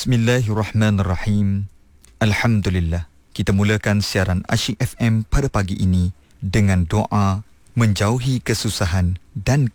Bismillahirrahmanirrahim. Alhamdulillah. Kita mulakan siaran Asyik FM pada pagi ini dengan doa menjauhi kesusahan dan